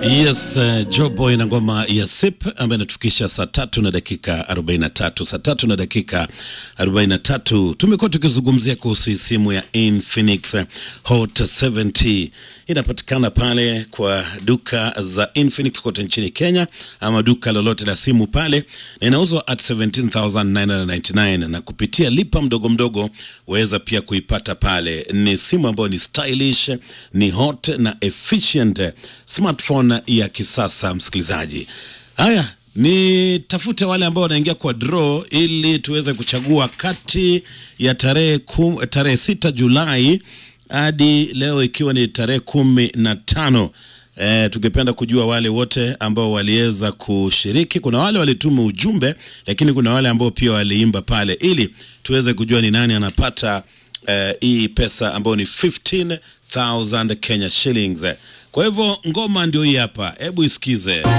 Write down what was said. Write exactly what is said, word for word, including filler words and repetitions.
Yes, uh, Joe Boy na ngoma ya Sip ambaye natufikisha saa tatu na dakika arobaini na tatu. Saa tatu na dakika arobaini na tatu. Tumekuwa tukizungumzia kuhusu simu ya Infinix Hot sabini. Inapatikana pale kwa duka za Infinix kote nchini Kenya ama duka lolote la simu pale, na inauzwa at seventeen thousand nine hundred ninety-nine, na kupitia lipa mdogo mdogo waweza pia kuipata pale. Ni simu ambayo ni stylish, ni hot na efficient smartphone ya kisasa, msikilizaji. Haya, ni tafute wale ambao wanaingia kwa draw ili tuweze kuchagua kati ya tarehe tarehe sita Julai hadi leo ikiwa ni tarehe kumi na tano. E, tungependa kujua wale wote ambao waliweza kushiriki. Kuna wale walituma ujumbe, lakini kuna wale ambao pia waliimba pale, ili tuweze kujua ni nani anapata e, hii pesa ambayo ni fifteen thousand Kenya shillings. Kwa hivyo ngoma ndio hii hapa, hebu isikize.